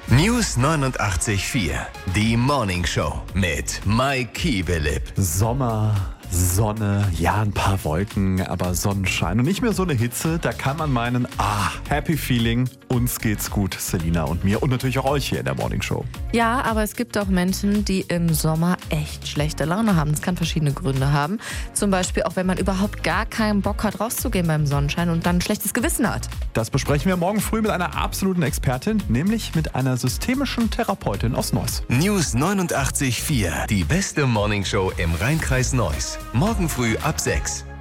News 89.4, die Morning Show mit Mike Kiebelip. Sommer, Sonne, ja, ein paar Wolken, aber Sonnenschein und nicht mehr so eine Hitze. Da kann man meinen, happy feeling, uns geht's gut, Selina und mir und natürlich auch euch hier in der Morning Show. Ja, aber es gibt auch Menschen, die im Sommer echt schlechte Laune haben. Das kann verschiedene Gründe haben. Zum Beispiel auch, wenn man überhaupt gar keinen Bock hat, rauszugehen beim Sonnenschein und dann ein schlechtes Gewissen hat. Das besprechen wir morgen früh mit einer absoluten Expertin, nämlich mit einer systemischen Therapeutin aus Neuss. News 89.4, die beste Morning Show im Rheinkreis Neuss. Morgen früh ab 6.